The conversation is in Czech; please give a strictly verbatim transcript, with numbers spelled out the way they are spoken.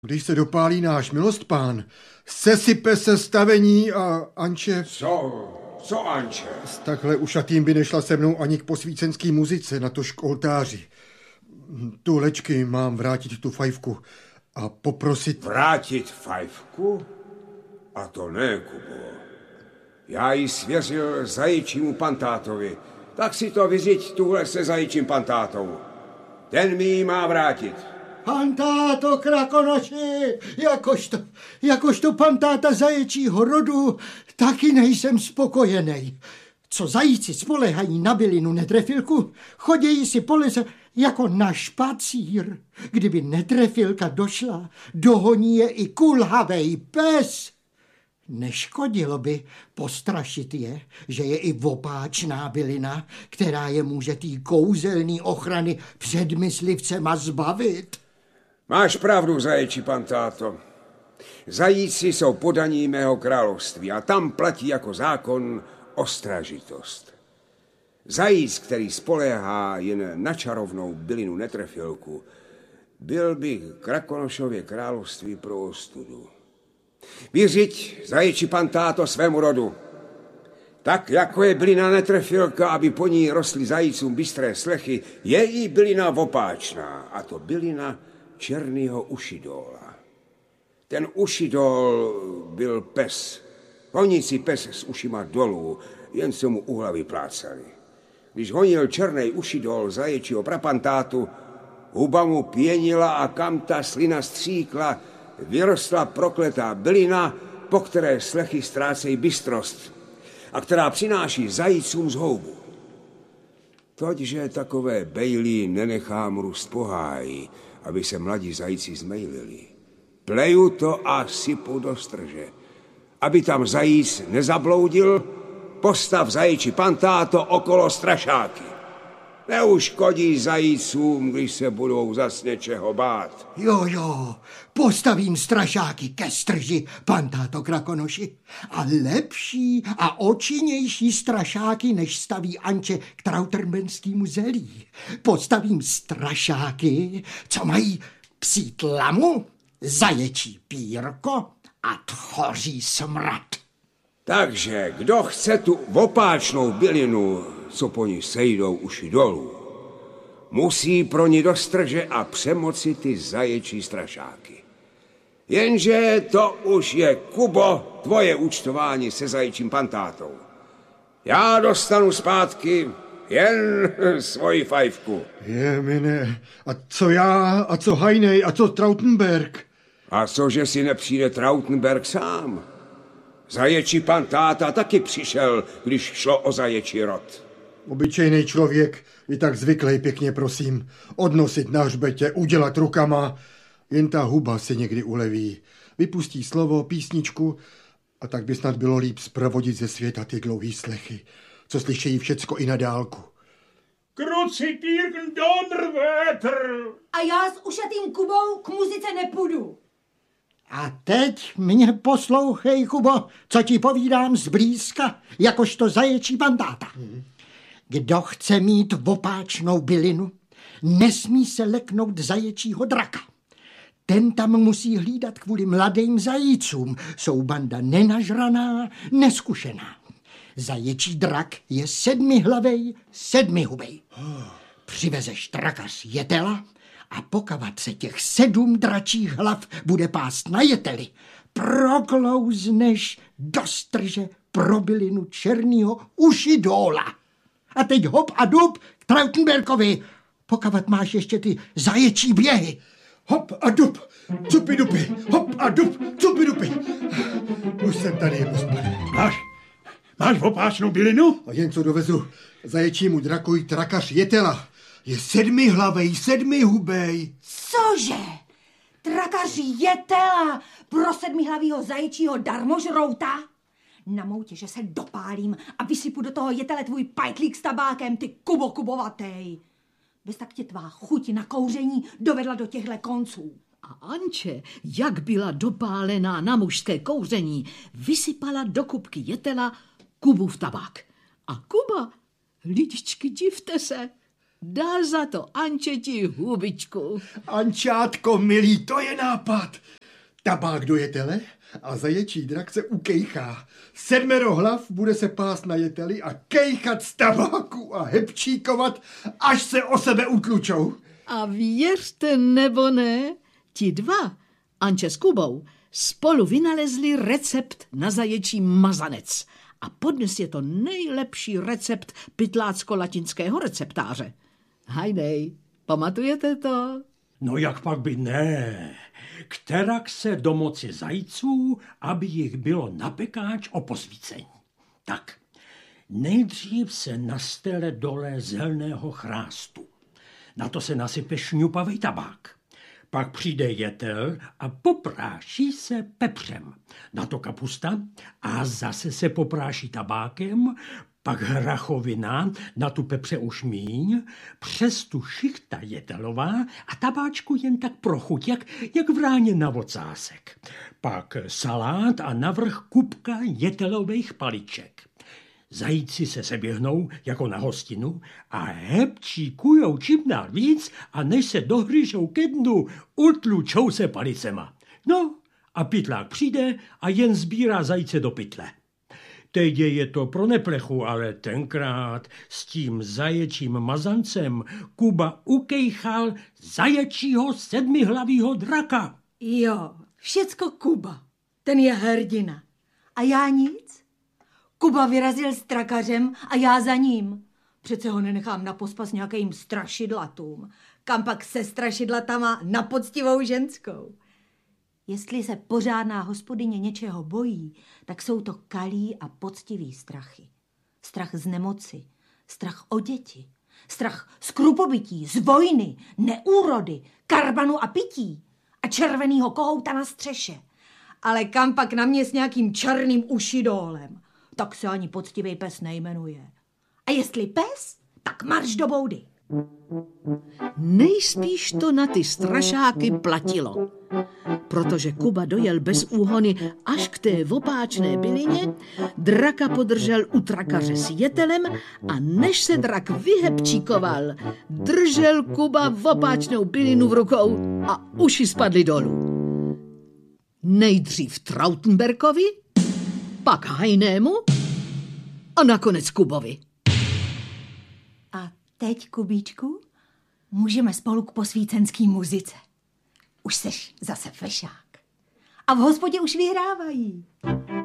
Když se dopálí náš milostpán, sesype se stavení a Anče... Co? Co Anče? S takhle ušatým by nešla se mnou ani k posvícenský muzice, natož k oltáři. Tu Lečky mám vrátit tu fajfku a poprosit... Vrátit fajfku? A to ne, Kubo. Já ji svěřil zajičímu pantátovi. Tak si to vyřiď tuhle se zajičím pantátou. Ten mi ji má vrátit. Pantáto, Krakonoši, jakožto, jakožto pantáta zaječího rodu, taky nejsem spokojenej. Co zajíci spolehají na bylinu netrefilku, chodějí si po lese jako na špacír. Kdyby netrefilka došla, dohoní je i kulhavej pes. Neškodilo by postrašit je, že je i opáčná bylina, která je může tý kouzelný ochrany před myslivcema zbavit. Máš pravdu, zaječi pantáto. Zajíci jsou podaní mého království a tam platí jako zákon ostražitost. Zajíc, který spoléhá jen na čarovnou bylinu netrefilku, byl by Krakonošově království pro ostudu. Vyřiď, zaječi pantáto, svému rodu. Tak, jako je bylina netrefilka, aby po ní rostly zajícům bystré slechy, je i bylina opáčná, a to bylina černýho ušidola. Ten ušidol byl pes, honící pes s ušima dolů, jen se mu u hlavy plácali. Když honil černej ušidol zaječího prapantátu, huba mu pěnila a kam ta slina stříkla, vyrostla prokletá bylina, po které slechy ztrácejí bystrost a která přináší zajícům zhoubu. Toďže takové bejlí nenechám růst po háji, aby se mladí zajíci zmejlili. Pleju to a sypu do strže. Aby tam zajíc nezabloudil, postav zajíči pantáto okolo strašáky. Neuškodí zajícům, když se budou zas něčeho bát. Jo, jo, postavím strašáky ke strži, pantáto, Krakonoši. A lepší a očinnější strašáky, než staví Anče k trautermenskému zelí. Postavím strašáky, co mají psí tlamu, zaječí pírko a tchoří smrad. Takže kdo chce tu opáčnou bylinu, co po ní sejdou uši dolů, musí pro ní do strže a přemoci ty zaječí strašáky. Jenže to už je, Kubo, tvoje účtování se zaječím pantátou. Já dostanu zpátky jen svoji fajfku. Je, mine, a co já, a co Hajnej, a co Trautenberg? A cože si nepřijde Trautenberg sám? Zaječí pantáta taky přišel, když šlo o zaječí rod. Obyčejný člověk je tak zvyklý, pěkně prosím, odnosit na hřbetě, udělat rukama. Jen ta huba se někdy uleví. Vypustí slovo, písničku a tak by snad bylo líp zprovodit ze světa ty dlouhý slechy, co slyšejí všecko i na dálku. Kruci týrkn donrvétr. A já s ušatým Kubou k muzice nepůjdu. A teď mě poslouchej, Kubo, co ti povídám zblízka, jakožto zaječí pantáta. Hmm. Kdo chce mít opáčnou bylinu, nesmí se leknout zaječího draka. Ten tam musí hlídat kvůli mladým zajícům. Jsou banda nenažraná, neskušená. Zaječí drak je sedmihlavej, sedmihubej. Přivezeš draka z jetela a pokavat se těch sedm dračích hlav bude pást na jeteli, proklouzneš do strže pro bylinu černýho ušidola. A teď hop a dub k Trautenbergovi. Pokavat máš ještě ty zaječí běhy. Hop a dub, cupy dupy, hop a dub, cupy dupy. Už jsem tady, hospode. Máš, máš opáčnou bylinu? A jen co dovezu zaječímu drakovi trakař jetela. Je sedmihlavej, sedmihubej. Cože? Trakař jetela pro sedmihlavýho zaječího darmožrouta? Na moutě, že se dopálím a vysypu do toho jetele tvůj pajtlík s tabákem, ty Kubo kubovatej. Bez tak tě tvá chuť na kouření dovedla do těchto konců. A Anče, jak byla dopálená na mužské kouření, vysypala do kupky jetela Kubův tabák. A Kuba, lidičky, divte se, Dal za to Ančeti hubičku. Ančátko, milý, to je nápad. Tabák do jetele a zaječí drak se ukejchá. Sedmero hlav bude se pást na jeteli a kejchat z tabáku a hepčíkovat, až se o sebe utlučou. A věřte nebo ne, ti dva, Anče s Kubou, spolu vynalezli recept na zaječí mazanec. A podnes je to nejlepší recept pytlácko-latinského receptáře. Hajdej, pamatujete to? No jak pak by ne. Kterak se domoci zajíců, aby jich bylo na pekáč o posvícení. Tak, nejdřív se nastele dole zelného chrástu. Na to se nasype šňupavý tabák. Pak přijde jetel a popráší se pepřem. Na to kapusta a zase se popráší tabákem, pak hrachovina, na tu pepře už míň, přes tu šichta jetelová a tabáčku jen tak pro chuť, jak, jak v ráně na vocásek. Pak salát a navrch kupka jetelových paliček. Zajíci se seběhnou jako na hostinu a hepčíkujou čím dál víc a než se dohryžou ke dnu, utlučou se palicema. No a pytlák přijde a jen sbírá zajíce do pytle. Teď je to pro neplechu, ale tenkrát s tím zaječím mazancem Kuba ukejchal zaječího sedmihlavýho draka. Jo, všecko Kuba. Ten je hrdina. A já nic? Kuba vyrazil s trakařem a já za ním. Přece ho nenechám na pospas nějakým strašidlatům. Kam pak se strašidlatama na poctivou ženskou. Jestli se pořádná hospodyně něčeho bojí, tak jsou to kalí a poctivý strachy. Strach z nemoci, strach o děti, strach z krupobytí, z vojny, neúrody, karbanu a pití a červenýho kohouta na střeše. Ale kam pak na mě s nějakým černým ušidólem, tak se ani poctivý pes nejmenuje. A jestli pes, tak marš do boudy. Nejspíš to na ty strašáky platilo, protože Kuba dojel bez úhony až k té opáčné bylině, draka podržel u trakaře s jetelem a než se drak vyhepčíkoval, držel Kuba opáčnou bylinu v rukou a uši spadly dolů. Nejdřív Trautenbergovi, pak Hajnému a nakonec Kubovi. A teď, Kubíčku, můžeme spolu k posvícenský muzice. Už seš zase fešák. A v hospodě už vyhrávají.